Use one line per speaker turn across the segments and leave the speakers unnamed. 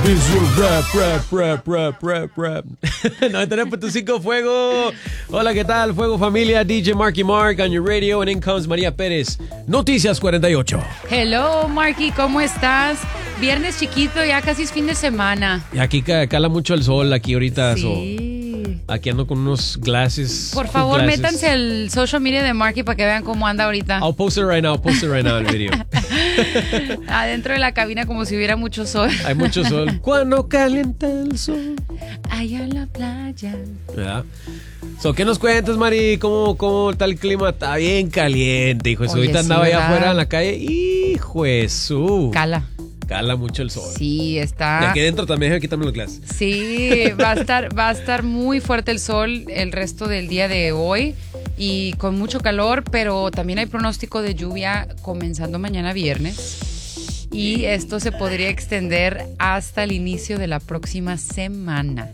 It's your rap. 99.5 Fuego. Hola, ¿qué tal? Fuego familia, DJ Marky Mark on your radio, and in comes María Pérez. Noticias 48.
Hello, Marky, ¿cómo estás? Viernes chiquito, ya casi es fin de semana.
Y aquí cala mucho el sol aquí ahorita.
Sí.
Aquí ando con unos glasses.
Por favor, métanse al social media de Marky para que vean cómo anda ahorita.
I'll post it right now el video.
Adentro de la cabina como si hubiera mucho sol.
Hay mucho sol. Cuando calienta el sol.
Allá en la playa.
¿Verdad? ¿Qué nos cuentas, Mari? ¿Cómo está el clima? Está bien caliente, hijo de su. Ahorita andaba allá afuera en la calle. Hijo de su. Cala mucho el sol.
Sí, está.
Y aquí dentro también, quítame los glasses.
Sí, va a estar muy fuerte el sol el resto del día de hoy y con mucho calor, pero también hay pronóstico de lluvia comenzando mañana viernes. Y esto se podría extender hasta el inicio de la próxima semana.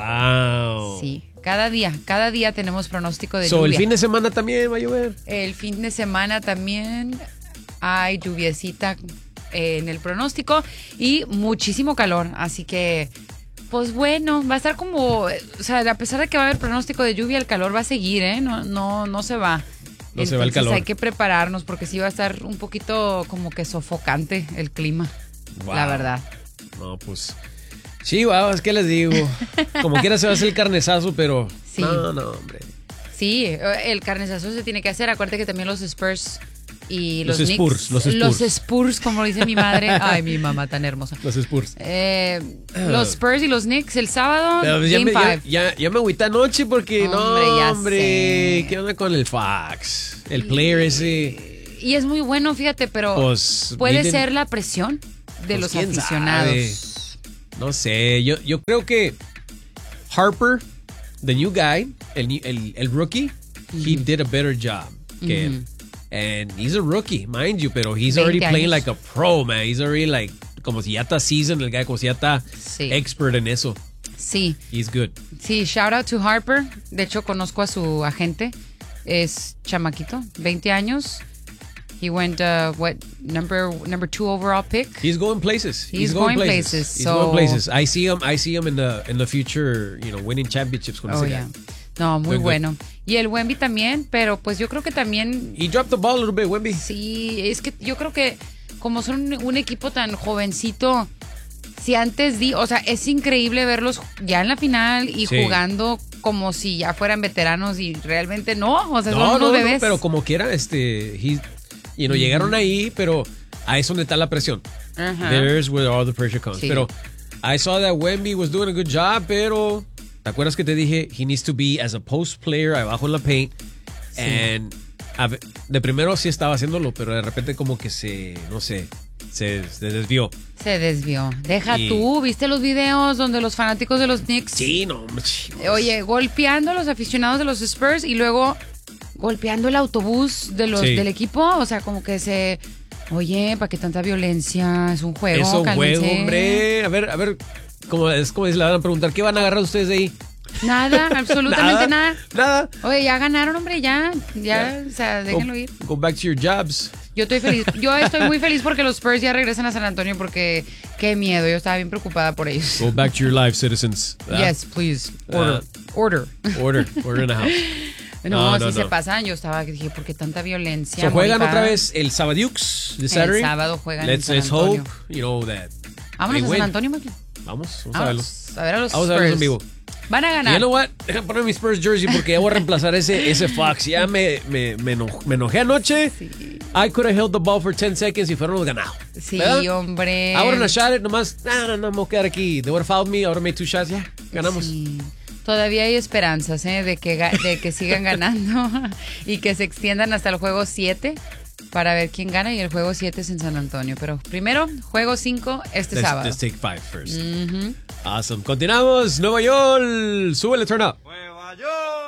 ¡Wow!
Sí, cada día tenemos pronóstico de lluvia.
¿El fin de semana también va a llover?
El fin de semana también hay lluviecita en el pronóstico y muchísimo calor, así que pues bueno, va a estar como, o sea, a pesar de que va a haber pronóstico de lluvia, el calor va a seguir, no se va.
No se va el
Entonces
calor.
hay que prepararnos porque sí va a estar un poquito como que sofocante el clima,
wow.
La verdad.
No, pues sí, wow, es que les digo, como quiera se va a hacer el carnezazo, pero
sí.
No, hombre.
Sí, el carnezazo se tiene que hacer, acuérdate que también los Spurs y los
Spurs,
Knicks, los Spurs, como dice mi madre. Ay, mi mamá tan hermosa.
Los Spurs.
Los Spurs y los Knicks el sábado, Game 5.
Ya me agüité anoche porque hombre, ¿qué onda con el Fox? El player ese.
Y es muy bueno, fíjate, pero
pues,
puede ser la presión de los aficionados.
Sabe. No sé, yo creo que Harper, the new guy, el rookie, he did a better job que él. And he's a rookie, mind you, pero he's already playing like a pro, man. He's already like, como si ya está seasoned el guy, como si ya está expert en eso.
Sí.
He's good.
Sí, shout out to Harper. De hecho, conozco a su agente. Es chamaquito, 20 años. He went, number 2 overall pick.
He's going places.
He's going places.
He's going places. I see him in the future, winning championships con ese guy.
No, muy bueno. Y el Wemby también, pero pues yo creo que también...
He dropped the ball a little bit, Wemby.
Sí, es que yo creo que como son un equipo tan jovencito, si antes o sea, es increíble verlos ya en la final y jugando como si ya fueran veteranos y realmente no, o sea, son unos bebés.
No, pero como quiera, llegaron ahí, pero ahí es donde está la presión. There's where all the pressure comes. Sí. Pero I saw that Wemby was doing a good job, pero... ¿Te acuerdas que te dije? He needs to be as a post player abajo en la paint. Sí. And de primero sí estaba haciéndolo, pero de repente como que se desvió.
Se desvió. Tú, ¿viste los videos donde los fanáticos de los Knicks?
Sí, no, hombre.
Oye, golpeando a los aficionados de los Spurs y luego golpeando el autobús del equipo. O sea, como que Oye, ¿para qué tanta violencia? Es un juego,
es un
cálmense.
Juego, hombre. A ver... Como si le van a preguntar, ¿qué van a agarrar ustedes de ahí?
Nada, absolutamente
nada.
Oye, ya ganaron, hombre, ya, o sea, déjenlo ir.
Go back to your jobs.
Yo estoy muy feliz porque los Spurs ya regresan a San Antonio porque qué miedo, yo estaba bien preocupada por ellos.
Go back to your life, citizens.
Yes, please. Order
in the house.
No, se pasan. Yo dije, ¿por qué tanta violencia?
Juegan otra vez el Sabadiux de Saturday.
El sábado juegan en San
Let's
Antonio.
hope, that.
Vámonos a San Antonio, Maki.
Vamos a verlos.
A ver a los
Vamos
Spurs.
a verlos en vivo.
Van a ganar.
You know what? Déjame poner mi Spurs jersey porque ya voy a reemplazar ese Fox. Ya me enojé anoche. Sí. I could have held the ball for 10 seconds y fueron los ganados.
Sí,
¿verdad?
hombre.
I wouldn't have shot it nomás. No, me voy a quedar aquí. They would have fouled me. I would have made 2 shots. Ya, ganamos.
Sí. Todavía hay esperanzas de que sigan ganando y que se extiendan hasta el juego 7 para ver quién gana, y el juego 7 es en San Antonio. Pero primero, juego 5 sábado.
Let's take 5 first. Awesome. Continuamos. Nueva York. Súbele, turn up.
Nueva York.